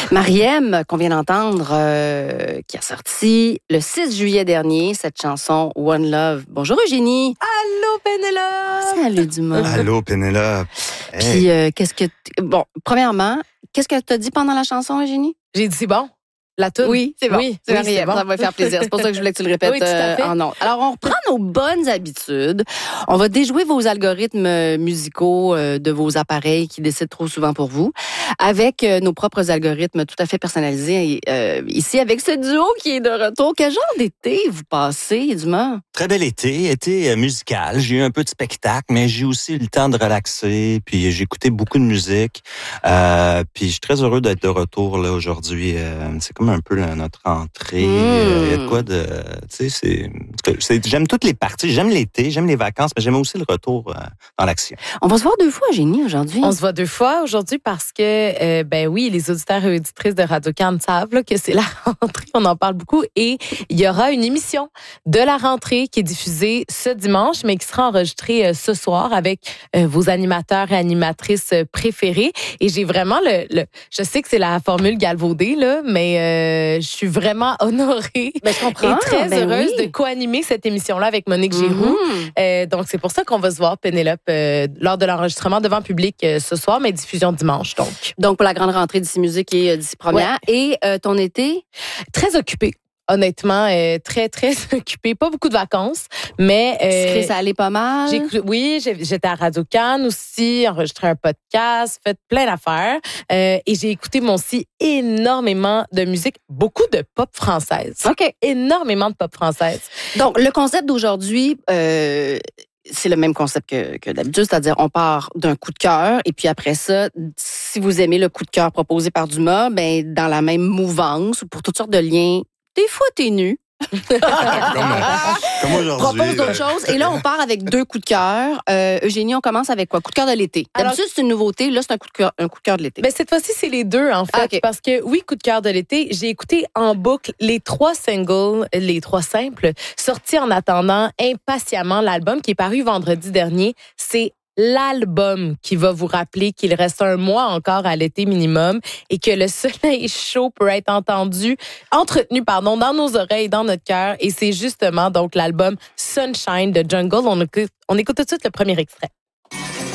Mariem, qu'on vient d'entendre, qui a sorti le 6 juillet dernier cette chanson One Love. Bonjour Eugénie. Allô Pénélope. Salut Dumas. Allô Pénélope. Hey. Puis bon, premièrement, qu'est-ce que tu as dit pendant la chanson, Eugénie? J'ai dit bon. La toune? Oui, c'est bon. Oui, c'est bon. Ça va faire plaisir. C'est pour ça que je voulais que tu le répètes en ondes. Alors, on reprend nos bonnes habitudes. On va déjouer vos algorithmes musicaux de vos appareils qui décident trop souvent pour vous avec nos propres algorithmes tout à fait personnalisés ici avec ce duo qui est de retour. Quel genre d'été vous passez, Dumas? Très bel été musical. J'ai eu un peu de spectacle, mais j'ai aussi eu le temps de relaxer. Puis j'ai écouté beaucoup de musique. Puis je suis très heureux d'être de retour là aujourd'hui. C'est comme un peu notre entrée. Il y a de quoi de... Tu sais, j'aime toutes les parties. J'aime l'été, j'aime les vacances, mais j'aime aussi le retour dans l'action. On va se voir 2 fois, Génie, aujourd'hui. On se voit 2 fois aujourd'hui parce que, ben oui, les auditeurs et auditrices de Radio-Can savent là, que c'est la rentrée. On en parle beaucoup. Et il y aura une émission de la rentrée qui est diffusée ce dimanche, mais qui sera enregistrée ce soir avec vos animateurs et animatrices préférés. Et j'ai vraiment je sais que c'est la formule galvaudée, là, mais je suis vraiment honorée je comprends. et très heureuse de co-animer cette émission-là avec Monique Giroux. Donc, c'est pour ça qu'on va se voir, Pénélope, lors de l'enregistrement devant public ce soir, mais diffusion dimanche, Donc, pour la grande rentrée d'ici musique et d'ici première. Ouais. Et ton été? Très occupé. Honnêtement, très, très occupée. Pas beaucoup de vacances, mais... ça allait pas mal? J'étais à Radio-Can aussi, enregistré un podcast, fait plein d'affaires. Et j'ai écouté, moi aussi, énormément de musique, beaucoup de pop française. OK. Énormément de pop française. Donc, le concept d'aujourd'hui... c'est le même concept que d'habitude, c'est-à-dire on part d'un coup de cœur et puis après ça, si vous aimez le coup de cœur proposé par Dumas, ben dans la même mouvance ou pour toutes sortes de liens, des fois t'es nu. Comme aujourd'hui. Propose d'autres choses. Et là, on part avec 2 coups de cœur. Eugénie, on commence avec quoi? Coup de cœur de l'été. D'habitude, c'est une nouveauté. Là, c'est un coup de cœur de l'été. Ben, cette fois-ci, c'est les 2, en fait. Okay. Parce que, oui, coup de cœur de l'été, j'ai écouté en boucle les 3 singles, les 3 simples, sortis en attendant impatiemment l'album qui est paru vendredi dernier. C'est l'album qui va vous rappeler qu'il reste 1 mois encore à l'été minimum et que le soleil chaud peut être entretenu dans nos oreilles, dans notre cœur. Et c'est justement donc l'album Sunshine de Jungle. On écoute tout de suite le premier extrait.